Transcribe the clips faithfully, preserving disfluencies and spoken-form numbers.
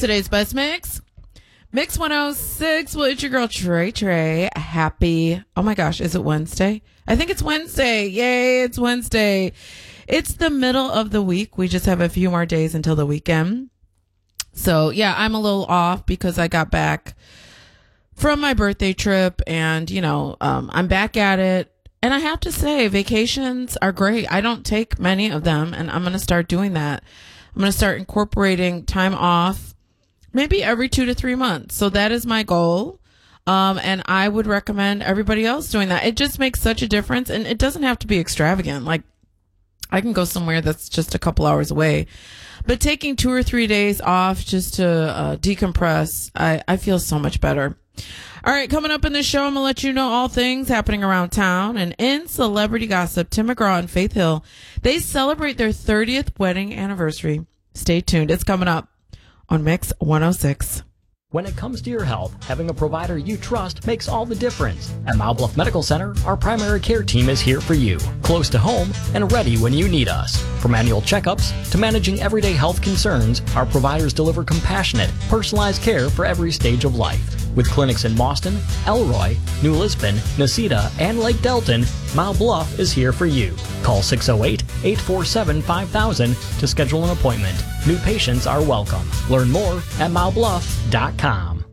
Today's best mix. Mix one oh six. Well, it's your girl, Trey Trey. Happy. Oh my gosh. Is it Wednesday? I think it's Wednesday. Yay. It's Wednesday. It's the middle of the week. We just have a few more days until the weekend. So yeah, I'm a little off because I got back from my birthday trip and, you know, um, I'm back at it. And I have to say, vacations are great. I don't take many of them, and I'm going to start doing that. I'm going to start incorporating time off maybe every two to three months. So that is my goal. Um, and I would recommend everybody else doing that. It just makes such a difference, and it doesn't have to be extravagant. Like, I can go somewhere that's just a couple hours away, but taking two or three days off just to uh, decompress, I, I feel so much better. All right, coming up in the show, I'm going to let you know all things happening around town. And in celebrity gossip, Tim McGraw and Faith Hill, they celebrate their thirtieth wedding anniversary. Stay tuned. It's coming up on Mix one oh six. When it comes to your health, having a provider you trust makes all the difference. At Mile Bluff Medical Center, our primary care team is here for you, close to home and ready when you need us. From annual checkups to managing everyday health concerns, our providers deliver compassionate, personalized care for every stage of life. With clinics in Boston, Elroy, New Lisbon, Nacita, and Lake Delton, Mile Bluff is here for you. Call six oh eight, eight four seven, five thousand to schedule an appointment. New patients are welcome. Learn more at mile bluff dot com.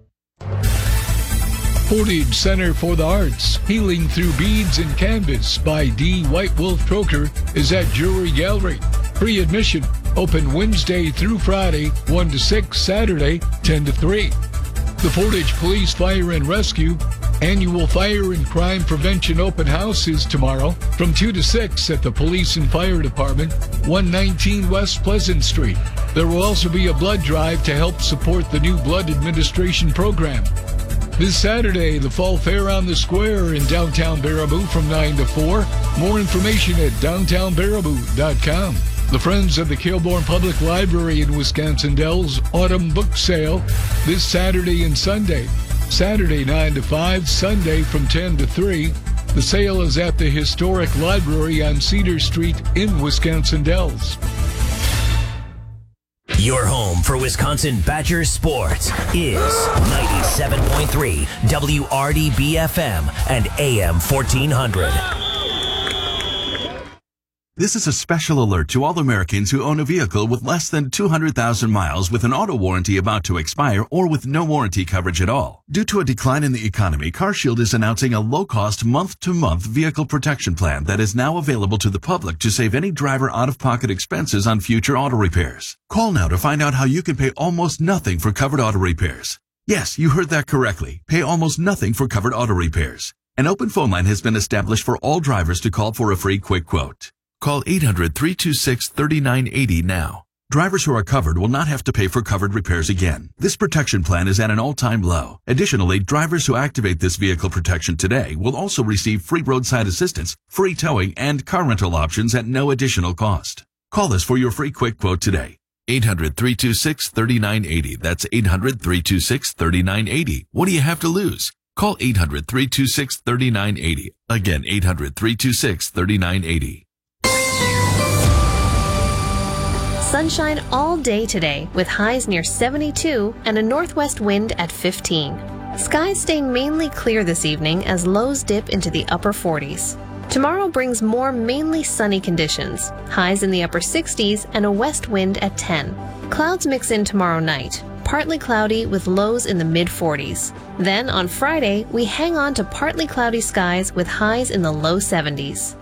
Portage Center for the Arts, Healing Through Beads and Canvas by D. White Wolf Troker is at Jewelry Gallery. Free admission, open Wednesday through Friday, one to six, Saturday, ten to three. The Portage Police Fire and Rescue Annual Fire and Crime Prevention Open House is tomorrow from two to six at the Police and Fire Department, one nineteen West Pleasant Street. There will also be a blood drive to help support the new blood administration program. This Saturday, the Fall Fair on the Square in downtown Baraboo from nine to four. More information at downtown baraboo dot com. The Friends of the Kilbourne Public Library in Wisconsin Dells Autumn Book Sale this Saturday and Sunday. Saturday nine to five, Sunday from ten to three. The sale is at the Historic Library on Cedar Street in Wisconsin Dells. Your home for Wisconsin Badger sports is ninety-seven point three W R D B F M and A M fourteen hundred. This is a special alert to all Americans who own a vehicle with less than two hundred thousand miles with an auto warranty about to expire or with no warranty coverage at all. Due to a decline in the economy, CarShield is announcing a low-cost month-to-month vehicle protection plan that is now available to the public to save any driver out-of-pocket expenses on future auto repairs. Call now to find out how you can pay almost nothing for covered auto repairs. Yes, you heard that correctly. Pay almost nothing for covered auto repairs. An open phone line has been established for all drivers to call for a free quick quote. Call eight hundred, three two six, three nine eight zero now. Drivers who are covered will not have to pay for covered repairs again. This protection plan is at an all-time low. Additionally, drivers who activate this vehicle protection today will also receive free roadside assistance, free towing, and car rental options at no additional cost. Call us for your free quick quote today. eight hundred, three two six, three nine eight zero. That's eight hundred, three two six, three nine eight zero. What do you have to lose? Call eight hundred, three two six, three nine eight zero. Again, eight hundred, three two six, three nine eight zero. Sunshine all day today with highs near seventy-two and a northwest wind at fifteen. Skies stay mainly clear this evening as lows dip into the upper forties. Tomorrow brings more mainly sunny conditions, highs in the upper sixties and a west wind at ten. Clouds mix in tomorrow night, partly cloudy with lows in the mid forties. Then on Friday, we hang on to partly cloudy skies with highs in the low seventies.